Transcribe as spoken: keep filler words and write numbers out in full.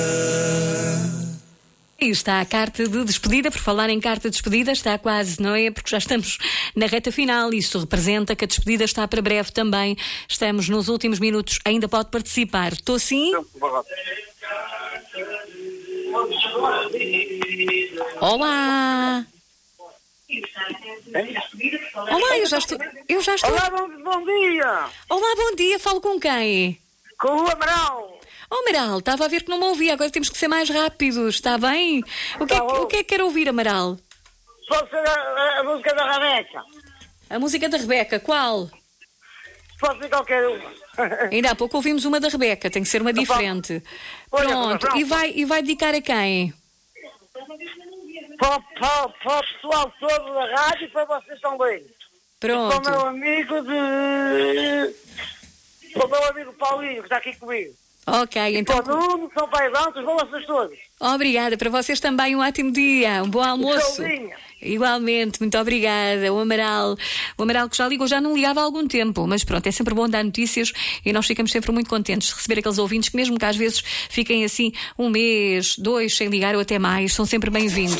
E está a carta de despedida. Por falar em carta de despedida, está quase, não é? Porque já estamos na reta final. Isto representa que a despedida está para breve também. Estamos nos últimos minutos. Ainda pode participar. Estou sim? Olá! Olá, eu já estou... Eu já estou... Olá, bom, bom dia! Olá, bom dia. Falo com quem? Com o Amaral! Oh, Amaral, estava a ver que não me ouvia. Agora temos que ser mais rápidos. Está bem? O que, é, que- o que é que quer ouvir, Amaral? Pode ser a, a, a música da Rebeca. A música da Rebeca. Qual? Pode ser qualquer uma. Ainda há pouco ouvimos uma da Rebeca. Tem que ser uma diferente. Olha, Pronto. pronto. E vai, e vai dedicar a quem? Para, para, para o pessoal todo da rádio e para vocês também. Para o Pronto. meu amigo de... Para o meu amigo Paulinho, que está aqui comigo. Ok, então... Para o Nuno, São Paizão, vão vocês todos. Obrigada. Para vocês também um ótimo dia. Um bom almoço. Saudinha. Igualmente, muito obrigada. O Amaral, o Amaral que já ligou, já não ligava há algum tempo, mas pronto, é sempre bom dar notícias e nós ficamos sempre muito contentes de receber aqueles ouvintes que mesmo que às vezes fiquem assim um mês, dois sem ligar ou até mais, são sempre bem-vindos.